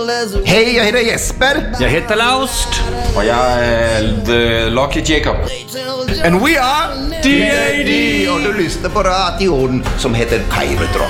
Hej, jag heter Jesper. Jag heter Laust. Og jeg er The Lucky Jacob. And we are D.A.D. Och du lyssnar på radion som heter Kaivetron.